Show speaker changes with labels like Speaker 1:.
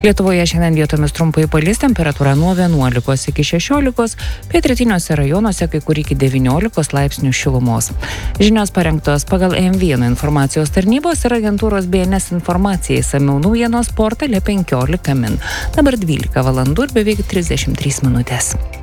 Speaker 1: Lietuvoje šiandien vietomis trumpai palis, temperatūra nuo 11 iki 16, pietrytiniuose rajonuose kai kur iki 19 laipsnių šilumos. Žinios parengtos pagal M1 informacijos tarnybos ir agentūros BNS informacijai, išsamiau naujienos portale 15 min. Dabar 12 valandų ir beveik 33 minutės.